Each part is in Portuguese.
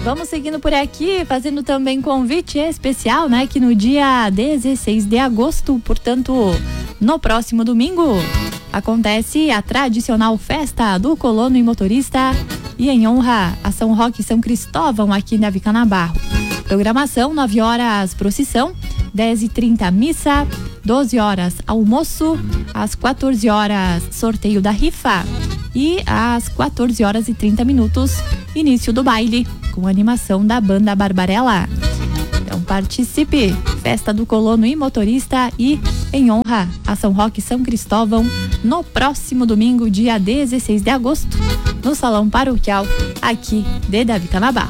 Vamos seguindo por aqui, fazendo também convite especial, né? Que no dia 16 de agosto, portanto, no próximo domingo, acontece a tradicional festa do colono e motorista e em honra a São Roque e São Cristóvão aqui na Vicanabarro. Programação, 9 horas procissão, 10h30 missa, 12 horas almoço, às 14 horas sorteio da rifa e às 14 horas e 30 minutos início do baile com animação da banda Barbarella. Então participe, festa do colono e motorista e em honra a São Roque e São Cristóvão no próximo domingo, dia 16 de agosto, no Salão Paroquial aqui de Davi Canabarro.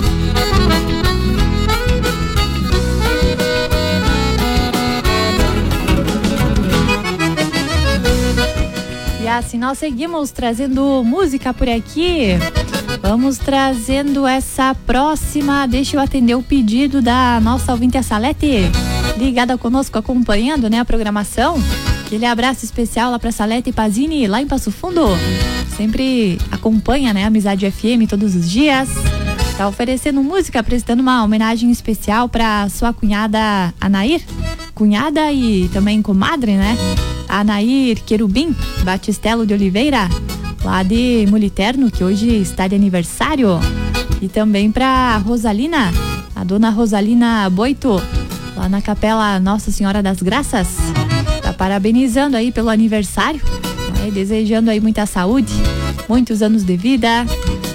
E assim nós seguimos trazendo música por aqui. Vamos trazendo essa próxima. Deixa eu atender o pedido da nossa ouvinte, a Salete, ligada conosco, acompanhando, né, a programação. Aquele abraço especial lá pra Salete Pazini, lá em Passo Fundo. Sempre acompanha, né, Amizade FM todos os dias. Tá oferecendo música, prestando uma homenagem especial pra sua cunhada Anair. Cunhada e também comadre, né? Anair Querubim Batistelo de Oliveira, lá de Muliterno, que hoje está de aniversário. E também pra Rosalina, a dona Rosalina Boito, lá na Capela Nossa Senhora das Graças. Tá parabenizando aí pelo aniversário, né? Desejando aí muita saúde, muitos anos de vida.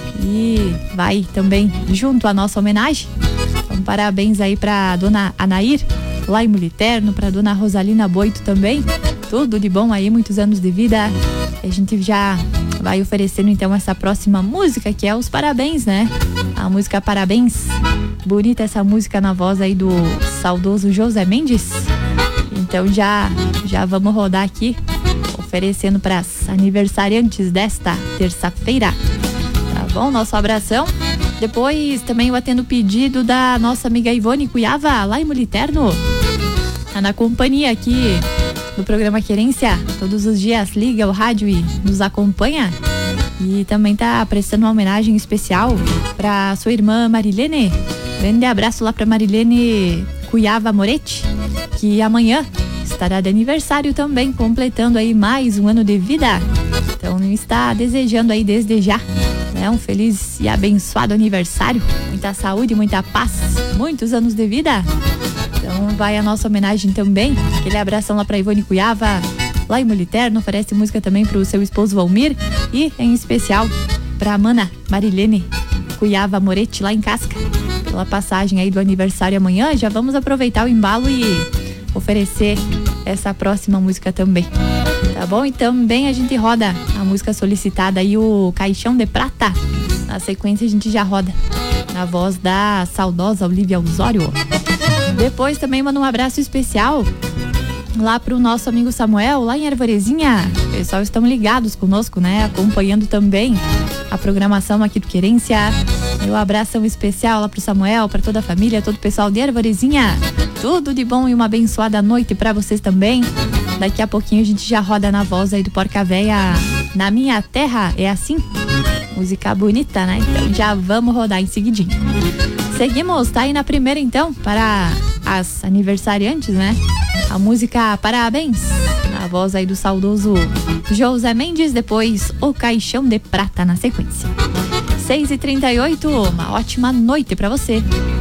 E vai também junto à nossa homenagem. Então, parabéns aí pra dona Anair, lá em Muliterno, pra dona Rosalina Boito também. Tudo de bom aí, muitos anos de vida. A gente já vai oferecendo então essa próxima música, que é os parabéns, né? A música Parabéns. Bonita essa música na voz aí do saudoso José Mendes. Então já vamos rodar aqui, oferecendo para as aniversariantes desta terça-feira. Tá bom? Nosso abração. Depois também eu atendo o pedido da nossa amiga Ivone Cuiava, lá em Muliterno. Tá na companhia aqui do programa Querência, todos os dias liga o rádio e nos acompanha. E também tá prestando uma homenagem especial para sua irmã Marilene. Grande abraço lá para Marilene Cuiava Moretti, que amanhã estará de aniversário também, completando aí mais um ano de vida. Então está desejando aí desde já, né, um feliz e abençoado aniversário, muita saúde, muita paz, muitos anos de vida. Então vai a nossa homenagem também, aquele abração lá pra Ivone Cuiava, lá em Muliterno. Oferece música também pro seu esposo Valmir e em especial pra mana Marilene Cuiava Moretti, lá em Casca, pela passagem aí do aniversário amanhã. Já vamos aproveitar o embalo e oferecer essa próxima música também, tá bom? E também a gente roda a música solicitada aí, o Caixão de Prata. Na sequência a gente já roda na voz da saudosa Olivia Osório. Depois também manda um abraço especial lá pro nosso amigo Samuel, lá em Arvorezinha. O pessoal estão ligados conosco, né? Acompanhando também a programação aqui do Querência. Meu abração especial lá pro Samuel, pra toda a família, todo o pessoal de Arvorezinha. Tudo de bom e uma abençoada noite pra vocês também. Daqui a pouquinho a gente já roda na voz aí do Porca Véia, Na Minha Terra É Assim. Música bonita, né? Então já vamos rodar em seguidinho. Seguimos, tá aí na primeira então, para as aniversariantes, né? A música Parabéns, na voz aí do saudoso José Mendes. Depois o Caixão de Prata na sequência. 6h38, uma ótima noite pra você.